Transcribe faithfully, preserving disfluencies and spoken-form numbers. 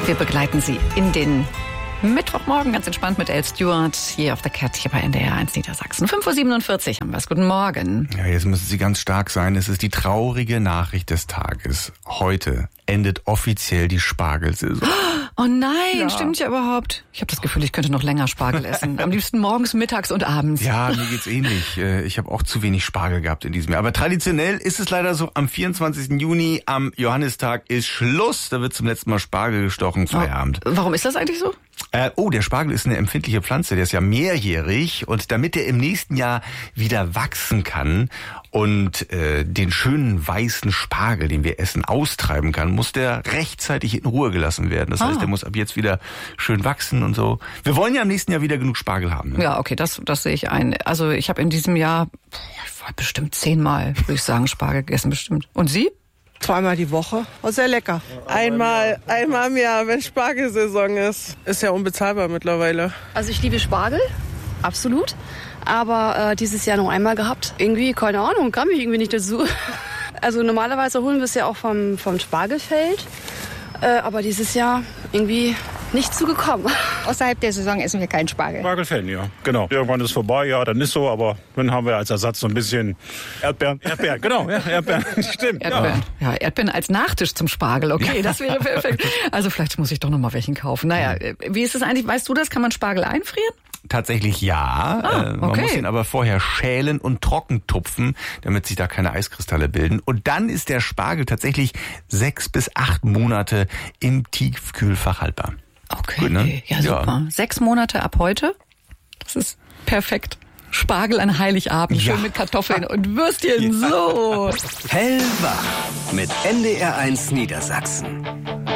Wir begleiten Sie in den Mittwochmorgen ganz entspannt mit Elle Stewart hier auf der Cat hier bei N D R eins Niedersachsen. fünf Uhr siebenundvierzig haben wir es. Guten Morgen. Ja, jetzt müssen Sie ganz stark sein. Es ist die traurige Nachricht des Tages. Heute endet offiziell die Spargelsaison. Oh nein, ja. Stimmt ja überhaupt. Ich habe das Gefühl, ich könnte noch länger Spargel essen. Am liebsten morgens, mittags und abends. Ja, mir geht's ähnlich. Ich habe auch zu wenig Spargel gehabt in diesem Jahr. Aber traditionell ist es leider so, am vierundzwanzigsten Juni, am Johannistag, ist Schluss. Da wird zum letzten Mal Spargel gestochen, Feierabend. Oh, warum ist das eigentlich so? Äh, oh, der Spargel ist eine empfindliche Pflanze, der ist ja mehrjährig. Und damit der im nächsten Jahr wieder wachsen kann und äh, den schönen weißen Spargel, den wir essen, austreiben kann, muss der rechtzeitig in Ruhe gelassen werden. Das ah. heißt, der muss ab jetzt wieder schön wachsen und so. Wir wollen ja im nächsten Jahr wieder genug Spargel haben. Ne? Ja, okay, das, das sehe ich ein. Also ich habe in diesem Jahr boah, bestimmt zehnmal, würde ich sagen, Spargel gegessen, bestimmt. Und Sie? Zweimal die Woche. Oh, sehr lecker. Einmal, einmal im Jahr, wenn Spargelsaison ist. Ist ja unbezahlbar mittlerweile. Also ich liebe Spargel, absolut. Aber äh, dieses Jahr noch einmal gehabt. Irgendwie, keine Ahnung, kam ich irgendwie nicht dazu. Also normalerweise holen wir es ja auch vom, vom Spargelfeld. Äh, aber dieses Jahr irgendwie nicht zugekommen. Außerhalb der Saison essen wir keinen Spargel. Spargelfan, ja, genau. Irgendwann ist vorbei, ja, dann ist so, aber dann haben wir als Ersatz so ein bisschen Erdbeeren. Erdbeeren, genau, ja, Erdbeeren, stimmt. Erdbeeren. Ja. ja, Erdbeeren als Nachtisch zum Spargel, okay, das wäre perfekt. Also vielleicht muss ich doch noch mal welchen kaufen. Naja, wie ist es eigentlich, weißt du das, kann man Spargel einfrieren? Tatsächlich ja. Ah, okay. Man muss ihn aber vorher schälen und trocken tupfen, damit sich da keine Eiskristalle bilden. Und dann ist der Spargel tatsächlich sechs bis acht Monate im Tiefkühlfach haltbar. Okay, Gut, ne? ja super. Ja. Sechs Monate ab heute, das ist perfekt. Spargel an Heiligabend, ja. Schön mit Kartoffeln und Würstchen, ja. So. Hellwach mit N D R eins Niedersachsen.